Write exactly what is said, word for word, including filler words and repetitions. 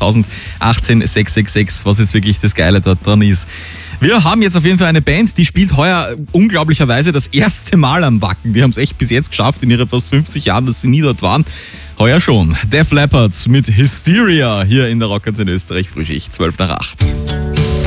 achtzehn sechs sechs sechs, was jetzt wirklich das Geile dort dran ist. Wir haben jetzt auf jeden Fall eine Band, die spielt heuer unglaublicherweise das erste Mal am Wacken. Die haben es echt bis jetzt geschafft in ihren fast fünfzig Jahren, dass sie nie dort waren. Heuer schon. Def Leppard mit Hysteria hier in der Rock'n'Roll Österreich Frühschicht, zwölf nach acht.